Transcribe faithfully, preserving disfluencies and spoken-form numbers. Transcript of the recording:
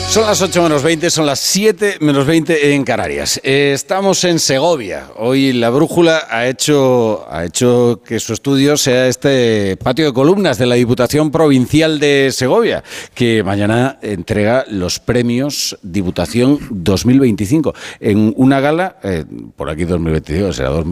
Son las ocho menos veinte, son las siete menos veinte en Canarias. Eh, estamos en Segovia. Hoy la Brújula ha hecho, ha hecho que su estudio sea este patio de columnas de la Diputación Provincial de Segovia, que mañana entrega los premios Diputación dos mil veinticinco en una gala, eh, por aquí dos mil veintidós, será dos mil